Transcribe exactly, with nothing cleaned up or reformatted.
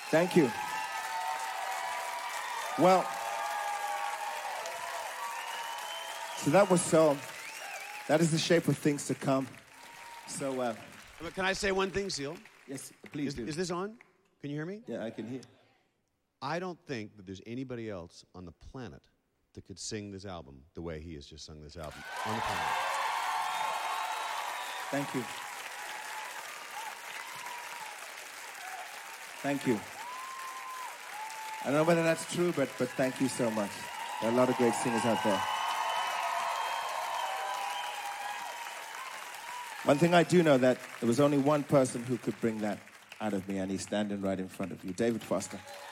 Thank you. Well, so that was so, that is the shape of things to come. So, uh, But can I say one thing, Seal? yes, please Is, do. is this on? Can you hear me? Yeah, I can hear. I don't think that there's anybody else on the planet that could sing this album the way he has just sung this album on the planet. Thank you. Thank you. I don't know whether that's true, but, but thank you so much. There are a lot of great singers out there. One thing I do know, that there was only one person who could bring that out of me, and he's standing right in front of you, David Foster.